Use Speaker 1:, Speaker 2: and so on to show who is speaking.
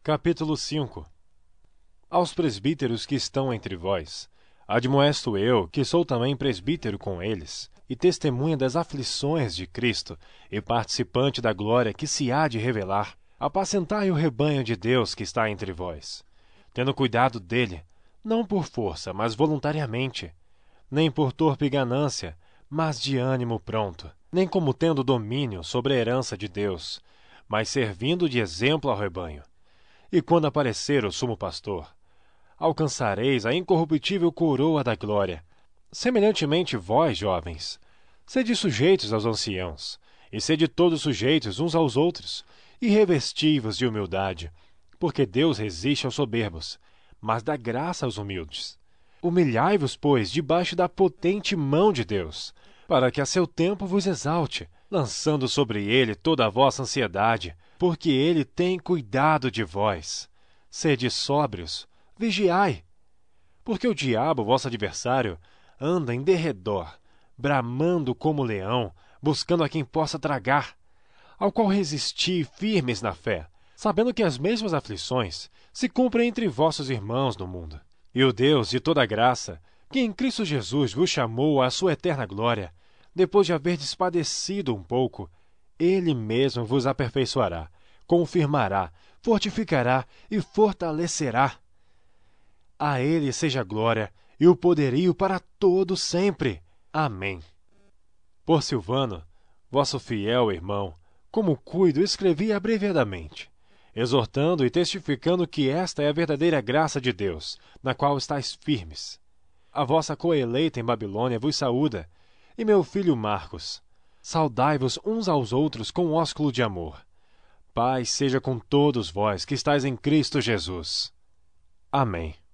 Speaker 1: Capítulo 5. Aos presbíteros que estão entre vós, admoesto eu, que sou também presbítero com eles, e testemunha das aflições de Cristo, e participante da glória que se há de revelar, apacentai o rebanho de Deus que está entre vós, tendo cuidado dele, não por força, mas voluntariamente, nem por torpe ganância, mas de ânimo pronto, nem como tendo domínio sobre a herança de Deus, mas servindo de exemplo ao rebanho. E quando aparecer o sumo pastor, alcançareis a incorruptível coroa da glória. Semelhantemente vós, jovens, sede sujeitos aos anciãos, e sede todos sujeitos uns aos outros, e revesti-vos de humildade, porque Deus resiste aos soberbos, mas dá graça aos humildes. Humilhai-vos, pois, debaixo da potente mão de Deus, para que a seu tempo vos exalte, lançando sobre ele toda a vossa ansiedade, porque ele tem cuidado de vós. Sede sóbrios, vigiai, porque o diabo, vosso adversário, anda em derredor, bramando como leão, buscando a quem possa tragar, ao qual resisti firmes na fé, sabendo que as mesmas aflições se cumprem entre vossos irmãos no mundo. E o Deus de toda graça, que em Cristo Jesus vos chamou à sua eterna glória, depois de haverdes padecido um pouco, ele mesmo vos aperfeiçoará, confirmará, fortificará e fortalecerá. A ele seja a glória e o poderio para todo sempre. Amém. Por Silvano, vosso fiel irmão, como cuido, escrevi abreviadamente, exortando e testificando que esta é a verdadeira graça de Deus, na qual estáis firmes. A vossa coeleita em Babilônia vos saúda, e meu filho Marcos. Saudai-vos uns aos outros com ósculo de amor. Paz seja com todos vós que estáis em Cristo Jesus. Amém.